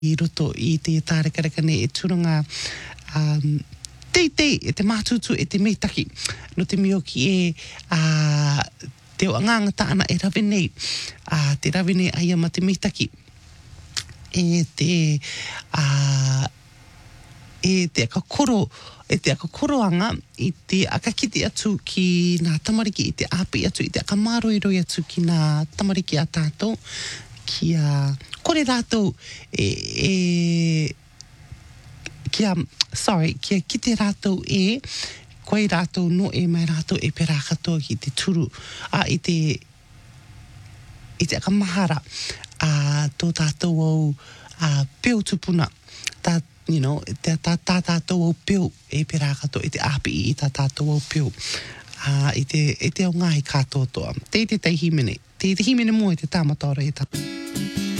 I roto I te tārekareka ne e turanga tei e te mātutu e te meitaki no te mioki e te o angangata ana e rawe nei te rawe nei aia ma te meitaki e te akakoro anga I te akakiti atu ki nā tamariki I te api atu I te akamaroi atu ki nā tamariki a tātou ki a kore rātou ki a kite rātou koe rātou no mai rātou pera katoa ki te turu I te akamahara tō tātou au peo tupuna te tātou au peo pera katoa I te api I tā tātou au peo I te o ngāhi katoa toa te himene te himene mua I te tāmatara e tātou